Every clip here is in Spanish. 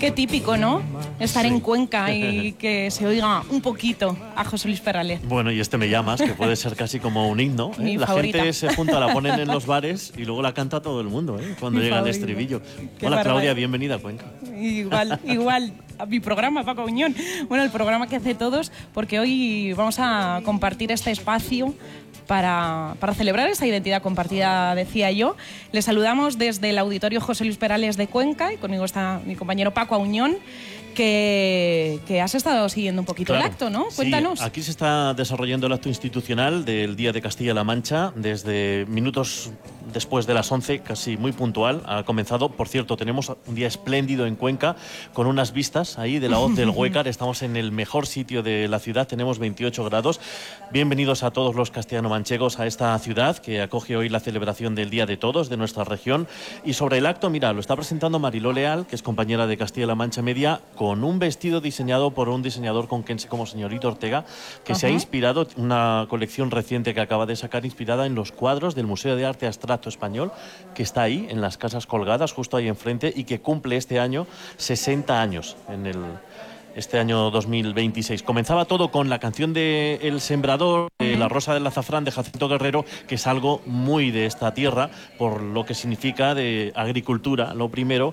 Qué típico, ¿no? Estar en Cuenca y que se oiga un poquito a José Luis Perales. Bueno, y Este me llamas, que puede ser casi como un himno. La favorita. gente se junta, la ponen en los bares y luego la canta todo el mundo, cuando llega el estribillo. Hola, Claudia, bienvenida a Cuenca. Igual a mi programa, Paco Auñón. Bueno, el programa que hace todos, porque hoy vamos a compartir este espacio para celebrar esa identidad compartida, decía yo. Les saludamos desde el Auditorio José Luis Perales de Cuenca y conmigo está mi compañero Paco Auñón, que has estado siguiendo un poquito el acto, ¿no? Cuéntanos. Sí, aquí se está desarrollando el acto institucional del Día de Castilla-La Mancha desde minutos después de las 11, casi muy puntual. Ha comenzado. Por cierto, tenemos un día espléndido en Cuenca, con unas vistas ahí de la hoz del Huécar. Estamos en el mejor sitio de la ciudad, tenemos 28 grados. Bienvenidos a todos los castellano-manchegos a esta ciudad que acoge hoy la celebración del Día de Todos de nuestra región. Y sobre el acto, mira, lo está presentando Mariló Leal, que es compañera de Castilla-La Mancha Media, con un vestido diseñado por un diseñador conquense como Señorito Ortega, que se ha inspirado, una colección reciente que acaba de sacar, inspirada en los cuadros del Museo de Arte Abstracto Español, que está ahí, en las Casas Colgadas, justo ahí enfrente, y que cumple este año 60 años, este año 2026. Comenzaba todo con la canción de El Sembrador, La Rosa del Azafrán, de Jacinto Guerrero, que es algo muy de esta tierra, por lo que significa de agricultura, lo primero,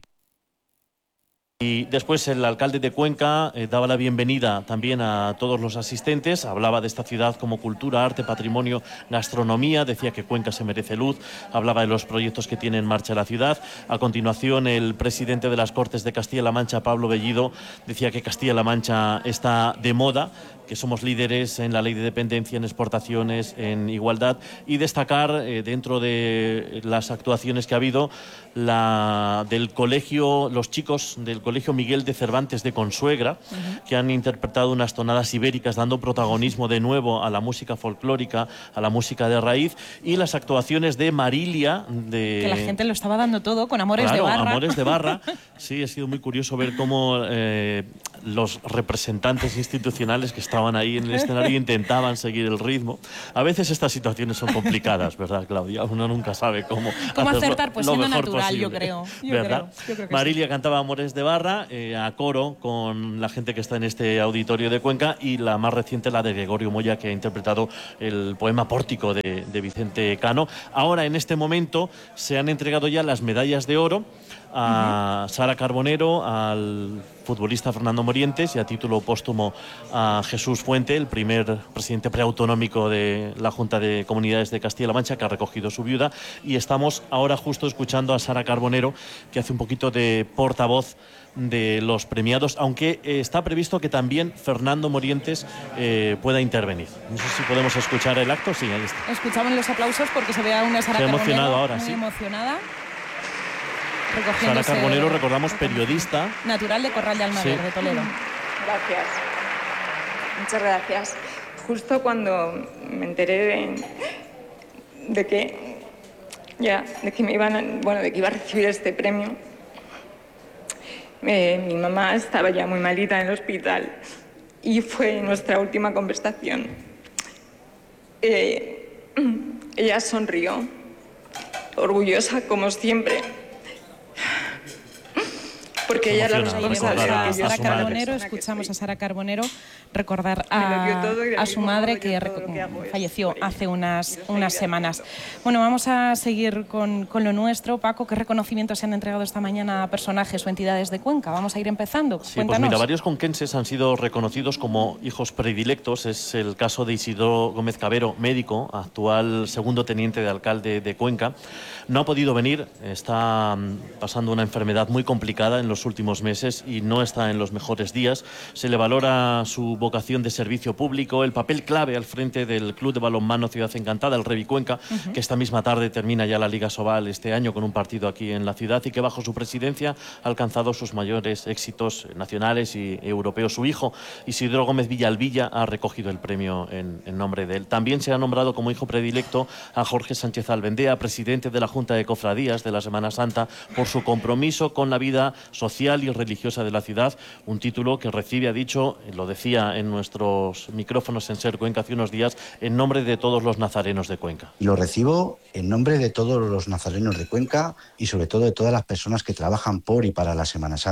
y después el alcalde de Cuenca daba la bienvenida también a todos los asistentes, hablaba de esta ciudad como cultura, arte, patrimonio, gastronomía, decía que Cuenca se merece luz, hablaba de los proyectos que tiene en marcha la ciudad. A continuación, el presidente de las Cortes de Castilla-La Mancha, Pablo Bellido, decía que Castilla-La Mancha está de moda, que somos líderes en la ley de dependencia, en exportaciones, en igualdad, y destacar dentro de las actuaciones que ha habido del colegio, los chicos del Colegio Miguel de Cervantes de Consuegra, que han interpretado unas tonadas ibéricas, dando protagonismo de nuevo a la música folclórica, a la música de raíz, y las actuaciones de Marilia, que la gente lo estaba dando todo con Amores de Barra. Amores de Barra. Sí, ha sido muy curioso ver cómo los representantes institucionales que estaban ahí en el escenario intentaban seguir el ritmo. A veces estas situaciones son complicadas, ¿verdad, Claudia? Uno nunca sabe cómo acertar, pues siendo natural, posible, yo creo. ¿verdad? Yo creo que Marilia sí. cantaba Amores de Barra a coro con la gente que está en este auditorio de Cuenca, y la más reciente, la de Gregorio Moya, que ha interpretado el poema Pórtico de Vicente Cano. Ahora, en este momento, se han entregado ya las medallas de oro a Sara Carbonero, al futbolista Fernando Morientes, y a título póstumo a Jesús Fuente, el primer presidente preautonómico de la Junta de Comunidades de Castilla-La Mancha, que ha recogido su viuda. Y estamos ahora justo escuchando a Sara Carbonero, que hace un poquito de portavoz de los premiados, aunque está previsto que también Fernando Morientes pueda intervenir. No sé si podemos escuchar el acto. Sí, ahí está. Escuchamos los aplausos porque se ve a una Sara Carbonero emocionado ahora, muy sí. emocionada. Sara Carbonero, recordamos, periodista. Natural de Corral de Almaguer, de Toledo. Gracias. Muchas gracias. Justo cuando me enteré de que iba a recibir este premio, mi mamá estaba ya muy malita en el hospital y fue nuestra última conversación. Ella sonrió, orgullosa como siempre, porque ella era la responsable de Sara Carbonero. Escuchamos a Sara Carbonero recordar a su madre, que falleció hace unas semanas. Bueno, vamos a seguir con lo nuestro. Paco, ¿qué reconocimientos se han entregado esta mañana a personajes o entidades de Cuenca? Vamos a ir empezando. Sí, pues mira, varios conquenses han sido reconocidos como hijos predilectos. Es el caso de Isidro Gómez Cabero, médico, actual segundo teniente de alcalde de Cuenca. No ha podido venir, está pasando una enfermedad muy complicada en los últimos meses y no está en los mejores días. Se le valora su vocación de servicio público, el papel clave al frente del Club de Balonmano Ciudad Encantada, el Revi Cuenca, que esta misma tarde termina ya la Liga Sobal este año con un partido aquí en la ciudad, y que bajo su presidencia ha alcanzado sus mayores éxitos nacionales y europeos. Su hijo, Isidro Gómez Villalvilla, ha recogido el premio en nombre de él. También se ha nombrado como hijo predilecto a Jorge Sánchez Albendea, presidente de la Junta de Cofradías de la Semana Santa, por su compromiso con la vida social y religiosa de la ciudad, un título que recibe, ha dicho, lo decía en nuestros micrófonos en Ser Cuenca hace unos días, en nombre de todos los nazarenos de Cuenca. Y lo recibo en nombre de todos los nazarenos de Cuenca y sobre todo de todas las personas que trabajan por y para la Semana Santa.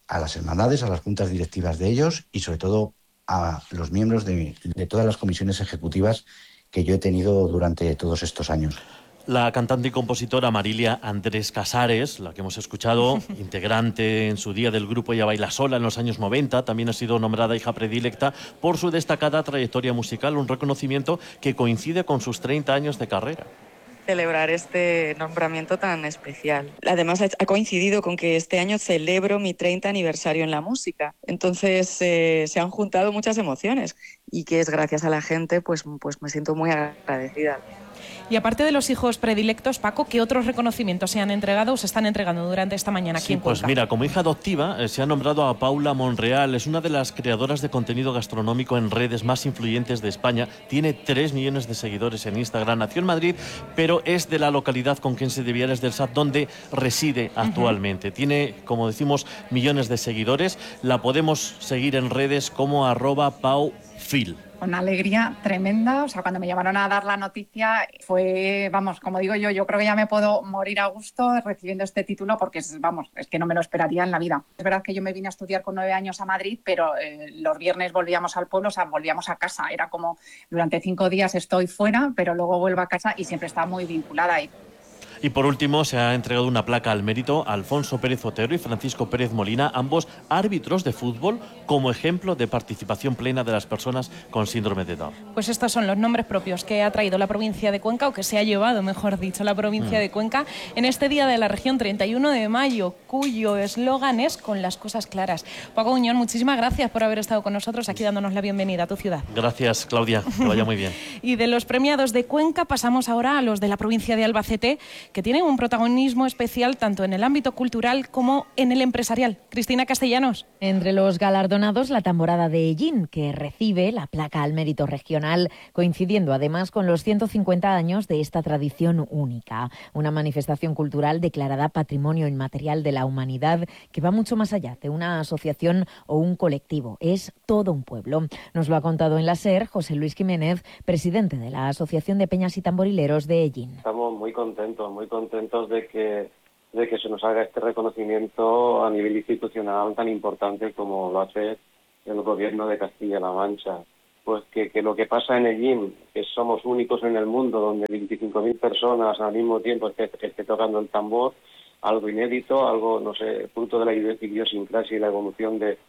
a las hermandades, a las juntas directivas de ellos y sobre todo a los miembros de todas las comisiones ejecutivas que yo he tenido durante todos estos años. La cantante y compositora Marilia Andrés Casares, la que hemos escuchado, integrante en su día del grupo Ella Baila Sola en los años 90, también ha sido nombrada hija predilecta por su destacada trayectoria musical, un reconocimiento que coincide con sus 30 años de carrera. Celebrar este nombramiento tan especial. Además ha coincidido con que este año celebro mi 30 aniversario en la música. Entonces se han juntado muchas emociones y que es gracias a la gente, pues me siento muy agradecida. Y aparte de los hijos predilectos, Paco, ¿qué otros reconocimientos se han entregado o se están entregando durante esta mañana aquí en Cuenca? Pues mira, como hija adoptiva se ha nombrado a Paula Monreal. Es una de las creadoras de contenido gastronómico en redes más influyentes de España. Tiene 3 millones de seguidores en Instagram. Nació en Madrid, pero es de la localidad conquense de Villares del Sar, donde reside actualmente. Tiene, como decimos, millones de seguidores. La podemos seguir en redes como @paufil. Una alegría tremenda, o sea, cuando me llamaron a dar la noticia fue, vamos, como digo yo creo que ya me puedo morir a gusto recibiendo este título porque, es que no me lo esperaría en la vida. Es verdad que yo me vine a estudiar con 9 años a Madrid, pero los viernes volvíamos al pueblo, o sea, volvíamos a casa. Era como, durante 5 días estoy fuera, pero luego vuelvo a casa y siempre estaba muy vinculada ahí. Y por último, se ha entregado una placa al mérito a Alfonso Pérez Otero y Francisco Pérez Molina, ambos árbitros de fútbol, como ejemplo de participación plena de las personas con síndrome de Down. Pues estos son los nombres propios que ha traído la provincia de Cuenca, o que se ha llevado, mejor dicho, la provincia de Cuenca, en este Día de la Región 31 de mayo, cuyo eslogan es "Con las cosas claras". Paco Auñón, muchísimas gracias por haber estado con nosotros aquí dándonos la bienvenida a tu ciudad. Gracias, Claudia, que vaya muy bien. Y de los premiados de Cuenca pasamos ahora a los de la provincia de Albacete, que tienen un protagonismo especial tanto en el ámbito cultural como en el empresarial. Cristina Castellanos. Entre los galardonados, la tamborada de Ellín, que recibe la placa al mérito regional, coincidiendo además con los 150 años de esta tradición única. Una manifestación cultural declarada Patrimonio Inmaterial de la Humanidad, que va mucho más allá de una asociación o un colectivo. Es todo un pueblo. Nos lo ha contado en la SER José Luis Jiménez, presidente de la Asociación de Peñas y Tamborileros de Ellín. Estamos muy contentos de que se nos haga este reconocimiento a nivel institucional tan importante como lo hace el gobierno de Castilla-La Mancha. Pues que lo que pasa en Ellín, que somos únicos en el mundo, donde 25.000 personas al mismo tiempo esté tocando el tambor, algo inédito, algo, no sé, fruto de la idiosincrasia y la evolución de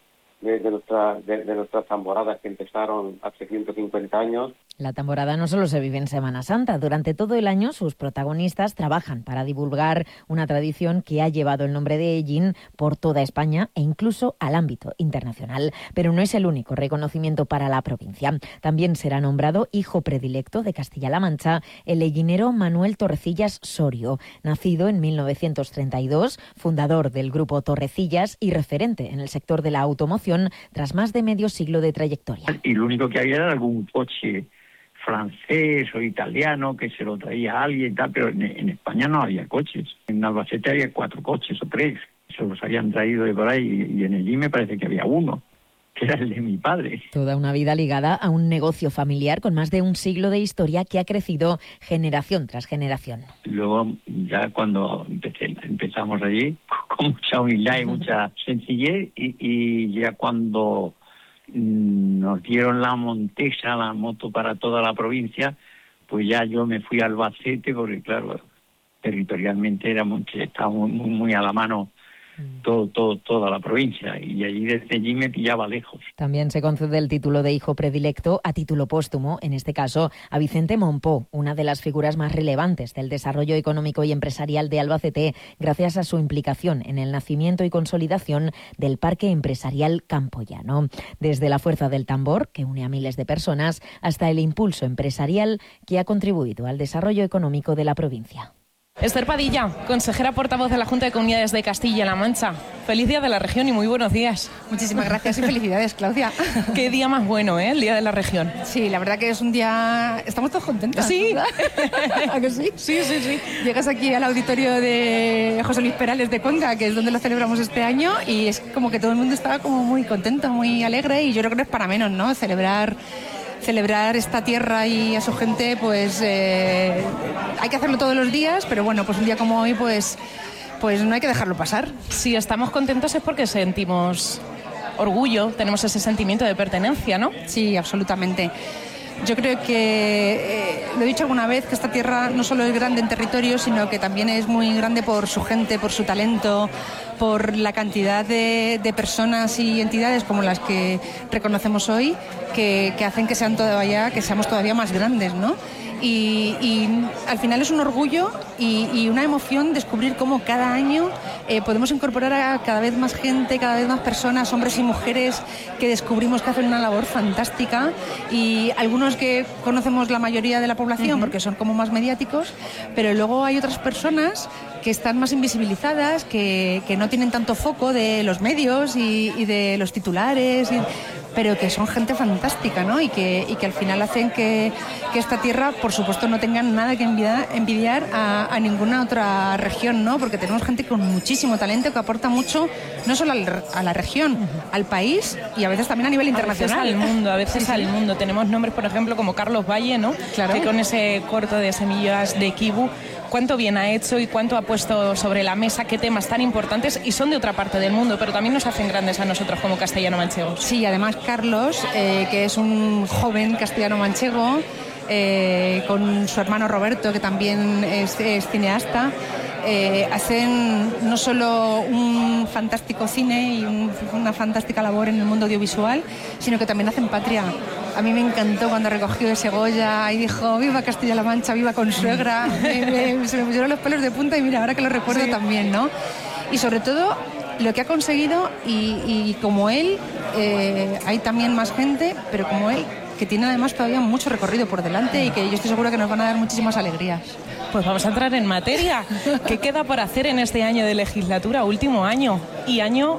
nuestras tamboradas que empezaron hace 150 años. La tamborada no solo se vive en Semana Santa. Durante todo el año sus protagonistas trabajan para divulgar una tradición que ha llevado el nombre de Ellín por toda España e incluso al ámbito internacional. Pero no es el único reconocimiento para la provincia. También será nombrado hijo predilecto de Castilla-La Mancha el ellinero Manuel Torrecillas Sorio, nacido en 1932, fundador del grupo Torrecillas y referente en el sector de la automoción tras más de medio siglo de trayectoria. Y lo único que había era algún coche francés o italiano que se lo traía a alguien y tal, pero en España no había coches. En Albacete había 4 coches o 3, se los habían traído de por ahí y en Ellín me parece que había uno, que era el de mi padre. Toda una vida ligada a un negocio familiar con más de un siglo de historia que ha crecido generación tras generación. Luego, ya cuando empezamos allí, con mucha humildad y mucha sencillez, y ya cuando nos dieron la Montesa, la moto para toda la provincia, pues ya yo me fui a Albacete, porque claro, territorialmente estaba muy a la mano toda la provincia, y allí desde allí me pillaba lejos. También se concede el título de hijo predilecto a título póstumo, en este caso a Vicente Monpó, una de las figuras más relevantes del desarrollo económico y empresarial de Albacete, gracias a su implicación en el nacimiento y consolidación del Parque Empresarial Campoyano. Desde la fuerza del tambor, que une a miles de personas, hasta el impulso empresarial que ha contribuido al desarrollo económico de la provincia. Esther Padilla, consejera portavoz de la Junta de Comunidades de Castilla-La Mancha. Feliz Día de la Región y muy buenos días. Muchísimas gracias y felicidades, Claudia. Qué día más bueno, ¿eh? El Día de la Región. Sí, la verdad que es un día... Estamos todos contentos. Sí. ¿A que sí? Sí. Llegas aquí al auditorio de José Luis Perales de Cuenca, que es donde lo celebramos este año, y es como que todo el mundo estaba como muy contento, muy alegre, y yo creo que no es para menos, ¿no? Celebrar esta tierra y a su gente, pues hay que hacerlo todos los días, pero bueno, pues un día como hoy, pues pues no hay que dejarlo pasar. Si estamos contentos es porque sentimos orgullo, tenemos ese sentimiento de pertenencia, ¿no? Sí, absolutamente. Yo creo que, lo he dicho alguna vez, que esta tierra no solo es grande en territorio, sino que también es muy grande por su gente, por su talento, por la cantidad de personas y entidades como las que reconocemos hoy, que hacen que seamos todavía más grandes, ¿no? Y al final es un orgullo y una emoción descubrir cómo cada año podemos incorporar a cada vez más gente, cada vez más personas, hombres y mujeres, que descubrimos que hacen una labor fantástica, y algunos que conocemos la mayoría de la población porque son como más mediáticos, pero luego hay otras personas que están más invisibilizadas, que no tienen tanto foco de los medios y de los titulares, pero que son gente fantástica, ¿no? Y que al final hacen que esta tierra, por supuesto, no tenga nada que envidiar a ninguna otra región, ¿no? Porque tenemos gente con muchísimo talento que aporta mucho, no solo a la región, al país y a veces también a nivel internacional. A veces al mundo. Tenemos nombres, por ejemplo, como Carlos Valle, ¿no? Claro. Que con ese corto de Semillas de Kibu, cuánto bien ha hecho y cuánto ha puesto sobre la mesa, qué temas tan importantes, y son de otra parte del mundo, pero también nos hacen grandes a nosotros como castellano-manchegos. Sí, además Carlos, que es un joven castellano-manchego, con su hermano Roberto, que también es cineasta, hacen no solo un fantástico cine y una fantástica labor en el mundo audiovisual, sino que también hacen patria. A mí me encantó cuando recogió ese Goya y dijo: viva Castilla-La Mancha, viva Consuegra. Se me pusieron los pelos de punta, y mira, ahora que lo recuerdo también, ¿no? Y sobre todo lo que ha conseguido, y como él, hay también más gente, pero como él, que tiene además todavía mucho recorrido por delante, y que yo estoy segura que nos van a dar muchísimas alegrías. Pues vamos a entrar en materia. ¿Qué queda por hacer en este año de legislatura, último año? Y año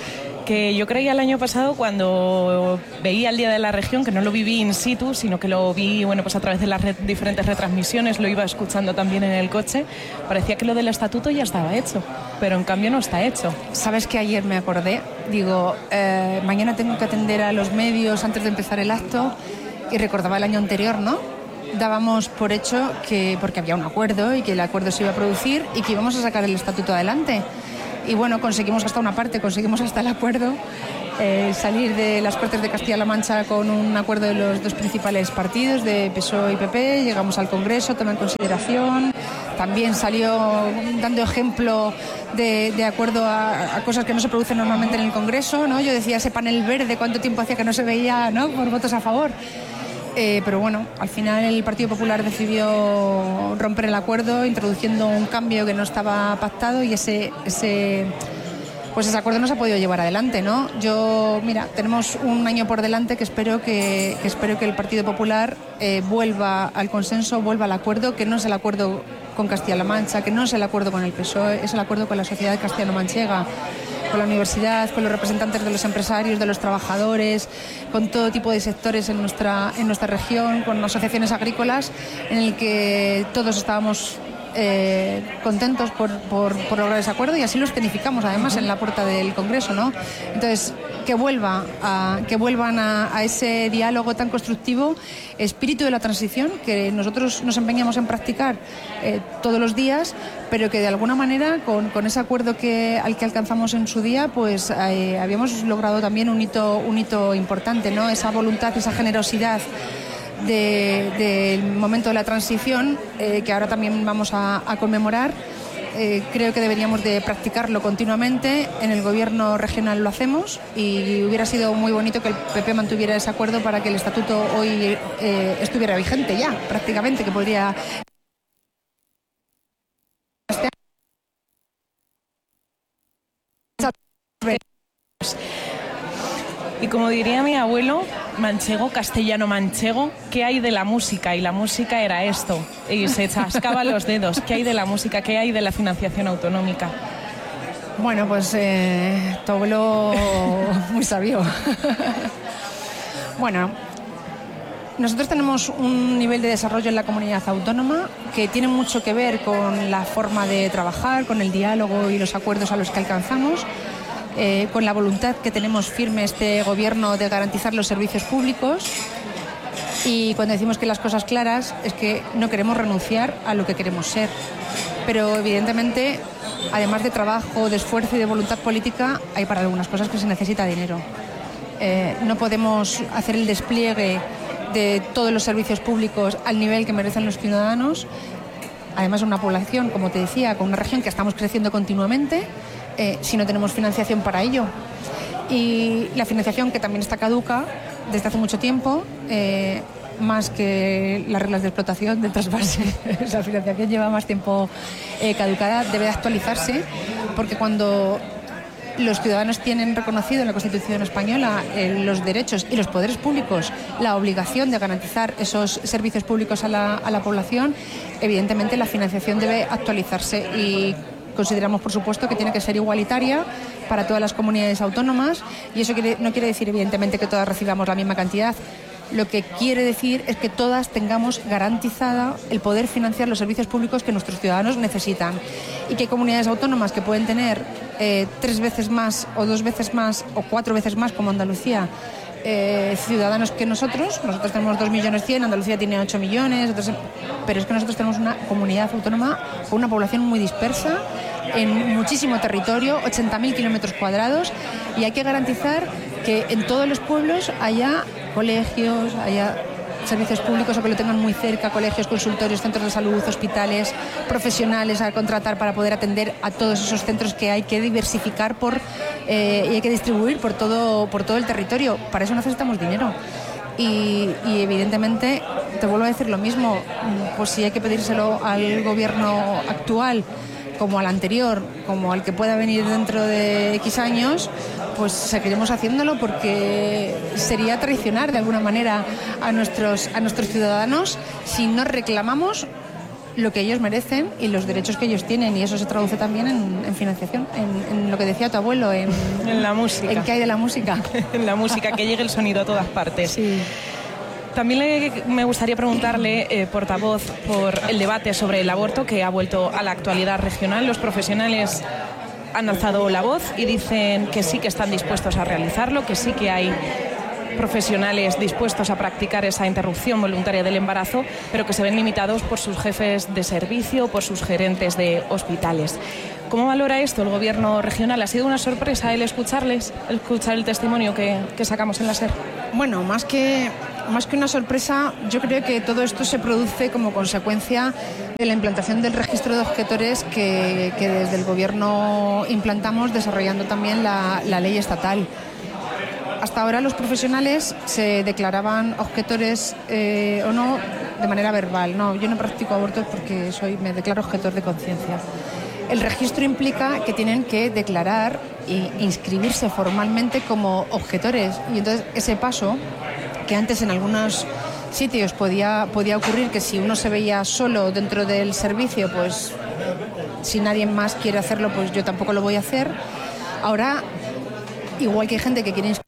que yo creía el año pasado, cuando veía el Día de la Región, que no lo viví in situ, sino que lo vi, bueno, pues a través de las diferentes retransmisiones, lo iba escuchando también en el coche, parecía que lo del estatuto ya estaba hecho, pero en cambio no está hecho. ¿Sabes que ayer me acordé? Digo, mañana tengo que atender a los medios antes de empezar el acto, y recordaba el año anterior, ¿no? Dábamos por hecho que, porque había un acuerdo y que el acuerdo se iba a producir y que íbamos a sacar el estatuto adelante. Y bueno, conseguimos hasta una parte, conseguimos hasta el acuerdo, salir de las Cortes de Castilla-La Mancha con un acuerdo de los dos principales partidos, de PSOE y PP, llegamos al Congreso, toma en consideración, también salió dando ejemplo de acuerdo a cosas que no se producen normalmente en el Congreso, ¿no? Yo decía, ese panel verde, ¿cuánto tiempo hacía que no se veía, ¿no?, por votos a favor? Pero bueno, al final el Partido Popular decidió romper el acuerdo, introduciendo un cambio que no estaba pactado, y ese acuerdo no se ha podido llevar adelante, ¿no? Mira, tenemos un año por delante que espero que el Partido Popular vuelva al consenso, vuelva al acuerdo, que no es el acuerdo con Castilla-La Mancha, que no es el acuerdo con el PSOE, es el acuerdo con la sociedad castellano-manchega, con la universidad, con los representantes de los empresarios, de los trabajadores, con todo tipo de sectores en nuestra región, con asociaciones agrícolas, en el que todos estábamos contentos por lograr ese acuerdo, y así lo escenificamos además en la puerta del Congreso, ¿no? Entonces, que vuelvan a ese diálogo tan constructivo, espíritu de la transición, que nosotros nos empeñamos en practicar todos los días, pero que de alguna manera con ese acuerdo al que alcanzamos en su día, pues habíamos logrado también un hito importante, ¿no? Esa voluntad, esa generosidad del momento de la transición, que ahora también vamos a conmemorar. Creo que deberíamos de practicarlo continuamente. En el gobierno regional lo hacemos, y hubiera sido muy bonito que el PP mantuviera ese acuerdo para que el estatuto hoy estuviera vigente ya, prácticamente, que podría... Y como diría mi abuelo, manchego, castellano-manchego, ¿qué hay de la música? Y la música era esto, y se chascaba los dedos. ¿Qué hay de la música? ¿Qué hay de la financiación autonómica? Bueno, pues tu abuelo muy sabio. Bueno, nosotros tenemos un nivel de desarrollo en la comunidad autónoma que tiene mucho que ver con la forma de trabajar, con el diálogo y los acuerdos a los que alcanzamos, con la voluntad que tenemos firme este gobierno de garantizar los servicios públicos. Y cuando decimos que las cosas claras, es que no queremos renunciar a lo que queremos ser. Pero evidentemente además de trabajo, de esfuerzo y de voluntad política, hay para algunas cosas que se necesita dinero. No podemos hacer el despliegue de todos los servicios públicos al nivel que merecen los ciudadanos. Además, una población, como te decía, con una región que estamos creciendo continuamente, si no tenemos financiación para ello. Y la financiación, que también está caduca desde hace mucho tiempo, más que las reglas de explotación del trasvase. Esa financiación lleva más tiempo caducada, debe actualizarse, porque cuando los ciudadanos tienen reconocido en la Constitución española los derechos y los poderes públicos la obligación de garantizar esos servicios públicos a la población, evidentemente la financiación debe actualizarse y consideramos, por supuesto, que tiene que ser igualitaria para todas las comunidades autónomas y eso no quiere decir, evidentemente, que todas recibamos la misma cantidad. Lo que quiere decir es que todas tengamos garantizada el poder financiar los servicios públicos que nuestros ciudadanos necesitan y que hay comunidades autónomas que pueden tener 3 veces más o 2 veces más o 4 veces más, como Andalucía, ciudadanos que nosotros tenemos 2,1 millones, Andalucía tiene 8 millones, pero es que nosotros tenemos una comunidad autónoma con una población muy dispersa en muchísimo territorio, 80.000 kilómetros cuadrados, y hay que garantizar que en todos los pueblos haya colegios, haya servicios públicos o que lo tengan muy cerca, colegios, consultorios, centros de salud, hospitales, profesionales a contratar para poder atender a todos esos centros que hay que diversificar y hay que distribuir por todo el territorio. Para eso necesitamos dinero. Y evidentemente, te vuelvo a decir lo mismo, pues si hay que pedírselo al gobierno actual, como al anterior, como al que pueda venir dentro de X años, pues seguiremos haciéndolo porque sería traicionar de alguna manera a nuestros ciudadanos si no reclamamos lo que ellos merecen y los derechos que ellos tienen, y eso se traduce también en financiación, en lo que decía tu abuelo, en la música. ¿En qué hay de la música? En la música, que llegue el sonido a todas partes. Sí. También me gustaría preguntarle, portavoz, por el debate sobre el aborto que ha vuelto a la actualidad regional. Los profesionales han alzado la voz y dicen que sí que están dispuestos a realizarlo, que sí que hay profesionales dispuestos a practicar esa interrupción voluntaria del embarazo, pero que se ven limitados por sus jefes de servicio, por sus gerentes de hospitales. ¿Cómo valora esto el gobierno regional? ¿Ha sido una sorpresa el escuchar el testimonio que sacamos en la SER? Bueno, más que una sorpresa, yo creo que todo esto se produce como consecuencia de la implantación del registro de objetores que desde el Gobierno implantamos, desarrollando también la ley estatal. Hasta ahora los profesionales se declaraban objetores o no de manera verbal. No, yo no practico abortos porque me declaro objetor de conciencia. El registro implica que tienen que declarar e inscribirse formalmente como objetores, y entonces ese paso, que antes en algunos sitios podía ocurrir, que si uno se veía solo dentro del servicio, pues si nadie más quiere hacerlo, pues yo tampoco lo voy a hacer. Ahora, igual que hay gente que quiere inscribirse,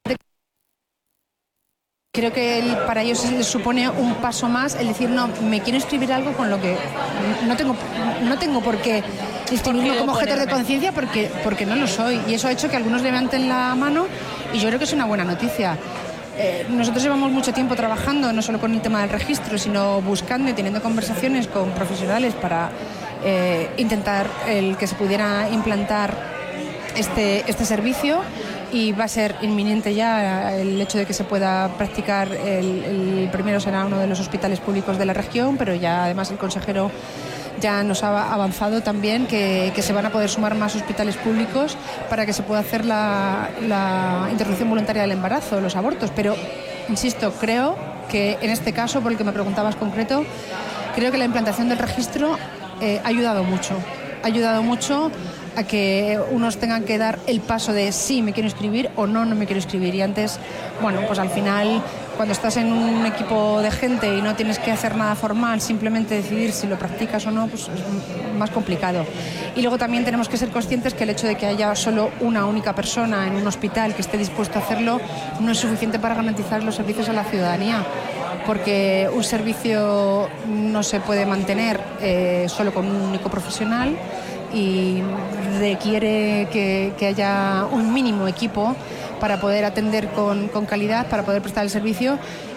creo que para ellos les supone un paso más el decir, no, me quiero inscribir algo con lo que no tengo por qué inscribirme como objetor de conciencia porque no lo soy. Y eso ha hecho que algunos levanten la mano y yo creo que es una buena noticia. Nosotros llevamos mucho tiempo trabajando, no solo con el tema del registro, sino buscando y teniendo conversaciones con profesionales para intentar que se pudiera implantar este servicio, y va a ser inminente ya el hecho de que se pueda practicar. El primero será uno de los hospitales públicos de la región, pero ya además el consejero ya nos ha avanzado también que se van a poder sumar más hospitales públicos para que se pueda hacer la interrupción voluntaria del embarazo, los abortos. Pero, insisto, creo que en este caso, por el que me preguntabas concreto, creo que la implantación del registro ha ayudado mucho a que unos tengan que dar el paso de sí, me quiero inscribir, o no me quiero inscribir. Y antes, bueno, pues al final, cuando estás en un equipo de gente y no tienes que hacer nada formal, simplemente decidir si lo practicas o no, pues es más complicado. Y luego también tenemos que ser conscientes que el hecho de que haya solo una única persona en un hospital que esté dispuesto a hacerlo no es suficiente para garantizar los servicios a la ciudadanía, porque un servicio no se puede mantener solo con un único profesional, y requiere que haya un mínimo equipo para poder atender con calidad, para poder prestar el servicio,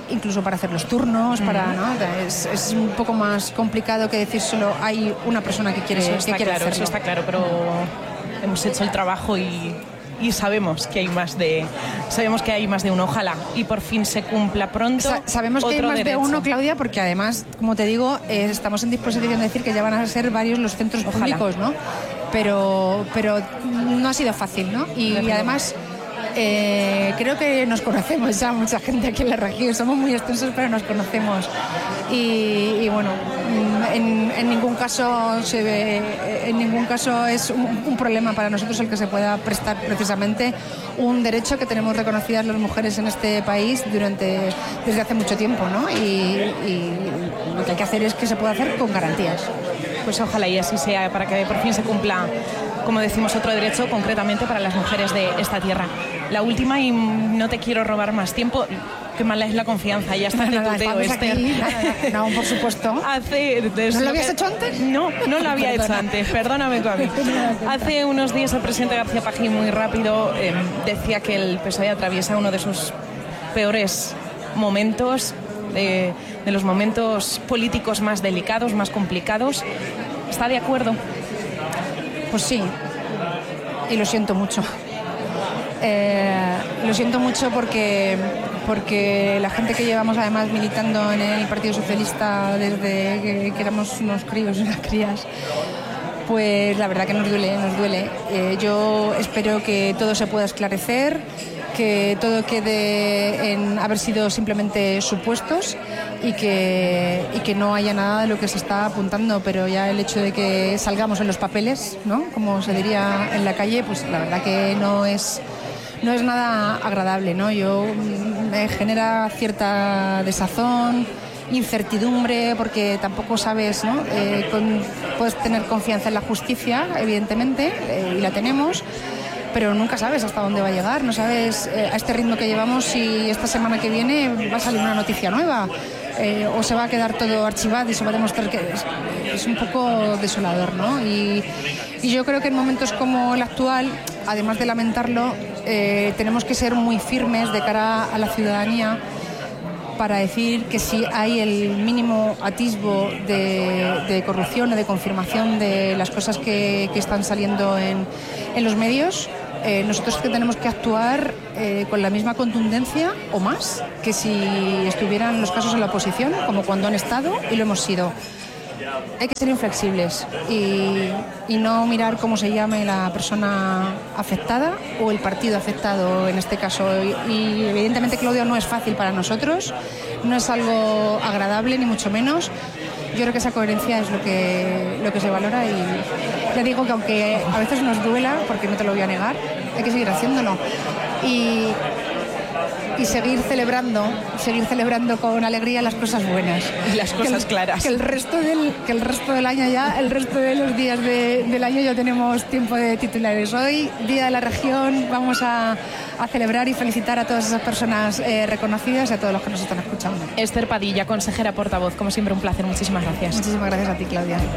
incluso para hacer los turnos, ¿no? Es un poco más complicado que decir solo hay una persona que quiere hacerlo. Eso está claro, pero hemos hecho el trabajo y sabemos que hay más de uno, ojalá y por fin se cumpla pronto. Sabemos que hay más de uno, Claudia, porque además, como te digo, estamos en disposición de decir que ya van a ser varios los centros públicos, ¿no? Pero no ha sido fácil, ¿no? Y además creo que nos conocemos ya mucha gente aquí en la región, somos muy extensos pero nos conocemos y bueno, en ningún caso es un problema para nosotros el que se pueda prestar precisamente un derecho que tenemos reconocidas las mujeres en este país desde hace mucho tiempo, ¿no? Y lo que hay que hacer es que se pueda hacer con garantías. Pues ojalá y así sea, para que por fin se cumpla, como decimos, otro derecho concretamente para las mujeres de esta tierra. La última, y no te quiero robar más tiempo, qué mala es la confianza, ya está de tuteo, Esther. No, por supuesto. ¿No lo habías hecho antes? No lo había hecho antes, perdóname tú a mí. Hace unos días el presidente García Pajín, muy rápido, decía que el PSOE atraviesa uno de sus peores momentos, de los momentos políticos más delicados, más complicados. ¿Está de acuerdo? Pues sí, y lo siento mucho. Lo siento mucho porque la gente que llevamos además militando en el Partido Socialista desde que éramos unos críos y unas crías, pues la verdad que nos duele. Yo espero que todo se pueda esclarecer, que todo quede en haber sido simplemente supuestos y que no haya nada de lo que se está apuntando, pero ya el hecho de que salgamos en los papeles, ¿no?, como se diría en la calle, pues la verdad que no es nada agradable, ¿no? Me genera cierta desazón, incertidumbre, porque tampoco sabes, ¿no? Puedes tener confianza en la justicia, evidentemente, y la tenemos, pero nunca sabes hasta dónde va a llegar, no sabes a este ritmo que llevamos si esta semana que viene va a salir una noticia nueva o se va a quedar todo archivado y se va a demostrar que es un poco desolador, ¿no? Y yo creo que en momentos como el actual, además de lamentarlo, tenemos que ser muy firmes de cara a la ciudadanía para decir que si hay el mínimo atisbo de corrupción o de confirmación de las cosas que están saliendo en los medios, nosotros que tenemos que actuar con la misma contundencia o más que si estuvieran los casos en la oposición, como cuando han estado y lo hemos sido. Hay que ser inflexibles y no mirar cómo se llame la persona afectada o el partido afectado en este caso. Y evidentemente, Claudia, no es fácil para nosotros, no es algo agradable ni mucho menos. Yo creo que esa coherencia es lo que se valora y ya digo que aunque a veces nos duela, porque no te lo voy a negar, hay que seguir haciéndolo y seguir celebrando con alegría las cosas buenas y las cosas claras. Que el resto del año ya, el resto de los días del año ya tenemos tiempo de titulares. Hoy, Día de la Región, vamos a celebrar y felicitar a todas esas personas reconocidas y a todos los que nos están escuchando. Esther Padilla, consejera portavoz, como siempre un placer, muchísimas gracias. Muchísimas gracias a ti, Claudia.